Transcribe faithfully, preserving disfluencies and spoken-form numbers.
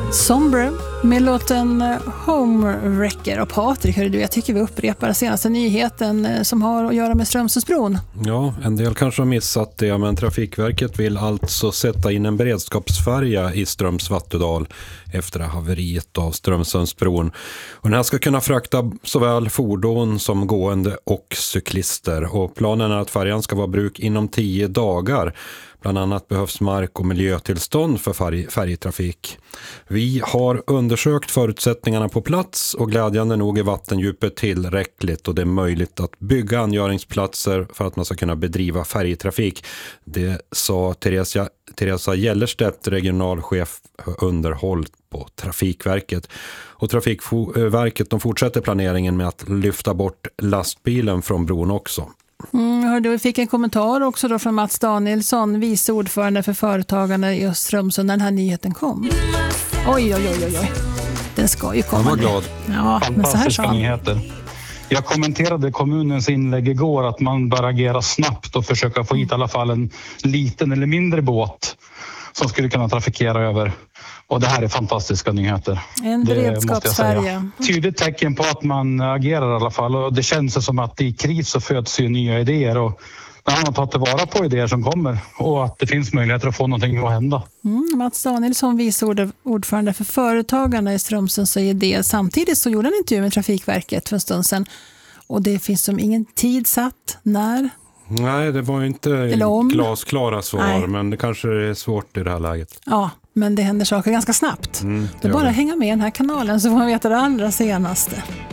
Sombre med låten Homewrecker. Och Patrik, hörru du, jag tycker vi upprepar senaste nyheten som har att göra med Strömsundsbron. Ja, en del kanske har missat det, men Trafikverket vill alltså sätta in en beredskapsfärja i Strömsvattudal efter haveriet av Strömsundsbron. Och den här ska kunna frakta såväl fordon som gående och cyklister. Och planen är att färjan ska vara i bruk inom tio dagar. Bland annat behövs mark- och miljötillstånd för färg- färjetrafik. Vi har undersökt förutsättningarna på plats och glädjande nog är vattendjupet tillräckligt och det är möjligt att bygga angöringsplatser för att man ska kunna bedriva färjetrafik. Det sa Teresa, Teresa Gellerstedt, regionalchef underhåll på Trafikverket. Och Trafikverket de fortsätter planeringen med att lyfta bort lastbilen från bron också. Mm, hörde, vi fick en kommentar också då från Mats Danielsson, vice ordförande för företagarna i Strömsund när den här nyheten kom. Oj, oj, oj, oj. Den ska ju komma. Han var glad. Ja, men så här sa han. Nyheter. Jag kommenterade kommunens inlägg igår att man bör agera snabbt och försöka få hit i alla fall en liten eller mindre båt som skulle kunna trafikera över. Och det här är fantastiska nyheter. En beredskapsfärja. Tydligt tecken på att man agerar i alla fall. Och det känns som att i kris så föds ju nya idéer. Och det har man tagit tillvara på idéer som kommer. Och att det finns möjligheter att få någonting att hända. Mm, Mats Danielsson, vice ordförande för företagarna i Strömsund, säger det. Samtidigt så gjorde han en intervju med Trafikverket för en stund sedan. Och det finns som ingen tid satt. När? Nej, det var ju inte glasklara svar. Nej. Men det kanske är svårt i det här läget. Ja, men det händer saker ganska snabbt. Mm, det är bara att hänga med i den här kanalen så får man veta det allra senaste.